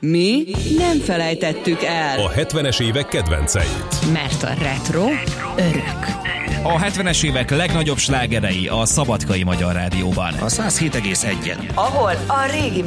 Mi nem felejtettük el. A 70-es évek kedvenceit. Mert a retro örök. A 70-es évek legnagyobb slágerei a Szabadkai Magyar Rádióban. A 107,1-en. Ahol a régi